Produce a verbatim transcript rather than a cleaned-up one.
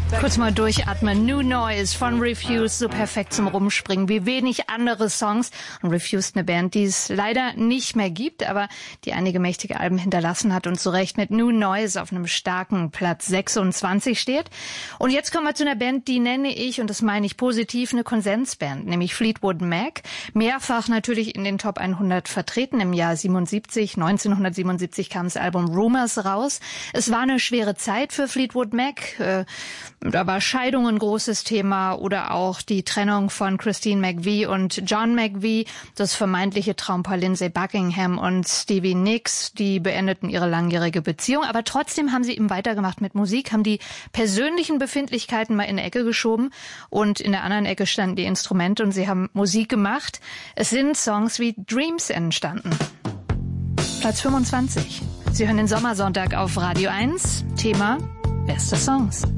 Kurz mal durchatmen. New Noise von Refused, so perfekt zum Rumspringen wie wenig andere Songs. Und Refused, eine Band, die es leider nicht mehr gibt, aber die einige mächtige Alben hinterlassen hat und zu Recht mit New Noise auf einem starken Platz sechsundzwanzig steht. Und jetzt kommen wir zu einer Band, die nenne ich, und das meine ich positiv, eine Konsensband, nämlich Fleetwood Mac. Mehrfach natürlich in den Top hundert vertreten. Im Jahr siebenundsiebzig, neunzehnhundertsiebenundsiebzig kam das Album Rumours raus. Es war eine schwere Zeit für Fleetwood Mac. Äh, Da war Scheidung ein großes Thema oder auch die Trennung von Christine McVie und John McVie, das vermeintliche Traumpaar Lindsey Buckingham und Stevie Nicks, die beendeten ihre langjährige Beziehung. Aber trotzdem haben sie eben weitergemacht mit Musik, haben die persönlichen Befindlichkeiten mal in eine Ecke geschoben und in der anderen Ecke standen die Instrumente und sie haben Musik gemacht. Es sind Songs wie Dreams entstanden. Platz fünfundzwanzig. Sie hören den Sommersonntag auf Radio eins. Thema Beste Songs.